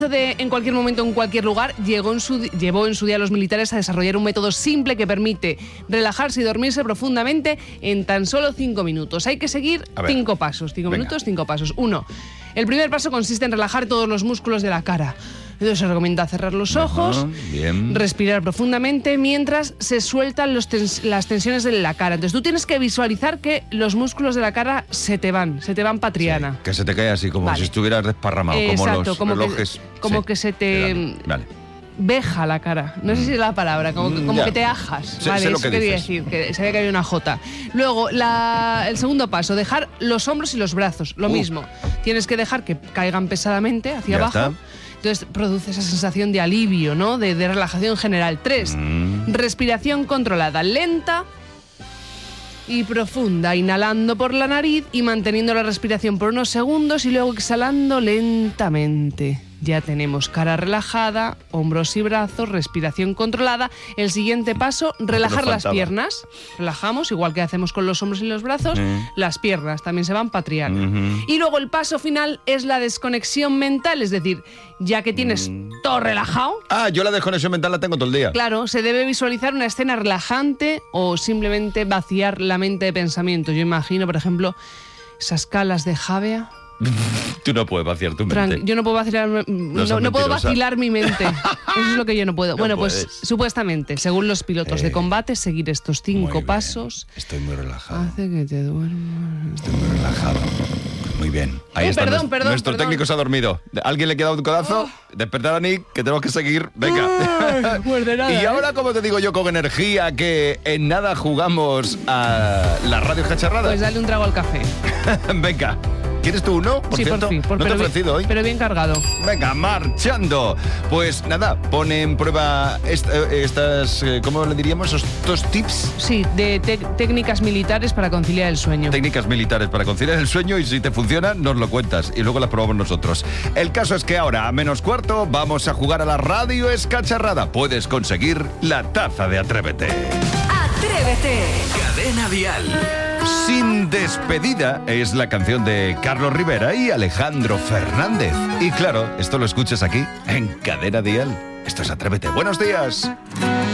En cualquier momento, en cualquier lugar, llevó en su día a los militares a desarrollar un método simple que permite relajarse y dormirse profundamente en tan solo 5 minutos. Hay que seguir 5 pasos. 5 minutos, 5 pasos. 1. El primer paso consiste en relajar todos los músculos de la cara. Entonces se recomienda cerrar los ojos, respirar profundamente mientras se sueltan las tensiones de la cara. Entonces tú tienes que visualizar que los músculos de la cara se te van pa' Triana. Sí, que se te cae así como si estuvieras desparramado, exacto, como los relojes. Como que se te... Veja la cara, no sé si es la palabra, como que te ajas, ¿vale? Sé lo eso que quería dices. decir, que sabía que había una J. Luego, el segundo paso, dejar los hombros y los brazos, lo mismo. Tienes que dejar que caigan pesadamente hacia abajo. Está. Entonces produce esa sensación de alivio, ¿no? De relajación general. 3. Respiración controlada, lenta y profunda, inhalando por la nariz y manteniendo la respiración por unos segundos y luego exhalando lentamente. Ya tenemos cara relajada, hombros y brazos, respiración controlada. El siguiente paso, relajar las piernas. Relajamos, igual que hacemos con los hombros y los brazos, las piernas también se van pa' Triana. Y luego el paso final es la desconexión mental, es decir, ya que tienes todo relajado... Yo la desconexión mental la tengo todo el día. Claro, se debe visualizar una escena relajante o simplemente vaciar la mente de pensamientos. Yo imagino, por ejemplo, esas calas de Javea. Tú no puedes vaciar tu mente. Yo no puedo vacilar, no puedo vacilar mi mente. Eso es lo que yo no puedo. Bueno, pues supuestamente, según los pilotos de combate, seguir estos 5 pasos. Estoy muy relajado. Hace que te duermas. Estoy muy relajado. Muy bien. Ahí está. Nuestro técnico se ha dormido. ¿Alguien le queda un codazo? Despertar a Nick, que tenemos que seguir. Venga. Y ahora, como te digo yo, con energía, que en nada jugamos a la radio Cacharrada. Pues dale un trago al café. Venga. ¿Quieres tú uno? Por cierto, por fin. ¿No te he ofrecido hoy? Pero bien cargado. Venga, marchando. Pues nada, pone en prueba estas, ¿cómo le diríamos? ¿Estos tips? Sí, de técnicas militares para conciliar el sueño. Técnicas militares para conciliar el sueño, y si te funciona, nos lo cuentas y luego las probamos nosotros. El caso es que ahora, a -4, vamos a jugar a la radio Escacharrada. Puedes conseguir la taza de Atrévete. ¡Atrévete! Cadena Dial. Sin despedida es la canción de Carlos Rivera y Alejandro Fernández. Y claro, esto lo escuchas aquí, en Cadena Dial. Esto es Atrévete. ¡Buenos días!